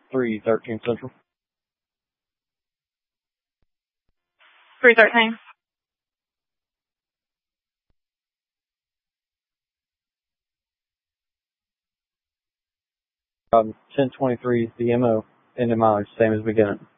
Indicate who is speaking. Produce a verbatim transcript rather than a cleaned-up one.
Speaker 1: three thirteen Central.
Speaker 2: three thirteen.
Speaker 1: Um, ten twenty-three, the M O, ending mileage, same as beginning.